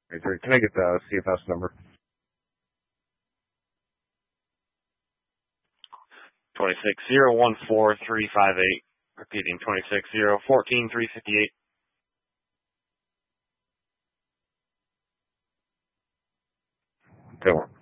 Can I get the CFS number? 26014358. Repeating, 26014358. Good one.